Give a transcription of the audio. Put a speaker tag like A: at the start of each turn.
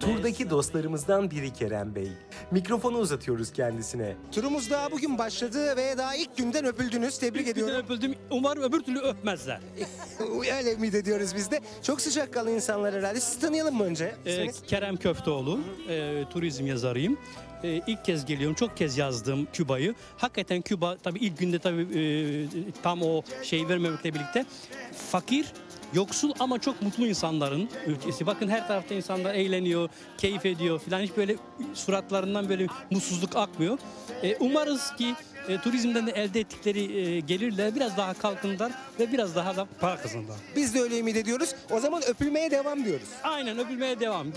A: Turdaki dostlarımızdan biri Kerem Bey. Mikrofonu uzatıyoruz kendisine.
B: Turumuz daha bugün başladı ve daha ilk günden öpüldünüz. Tebrik
C: Bir de
B: ediyorum.
C: öpüldüm. Umarım öbür türlü öpmezler.
B: Öyle ümit ediyoruz biz de. Çok sıcakkanlı insanlar herhalde. Sizi tanıyalım mı önce?
C: Kerem Köfteoğlu, turizm yazarıyım. İlk kez geliyorum, çok kez yazdım Küba'yı. Hakikaten Küba tabii ilk günde tabii tam o şey vermemekle birlikte fakir, yoksul ama çok mutlu insanların ülkesi. Bakın her tarafta insanlar eğleniyor, keyif ediyor filan. Hiç böyle suratlarından böyle mutsuzluk akmıyor. Umarız ki turizmden de elde ettikleri gelirle biraz daha kalkınırlar ve biraz daha da para kazanırlar.
B: Biz de öyle ümit ediyoruz. O zaman öpülmeye devam diyoruz.
C: Aynen öpülmeye devam.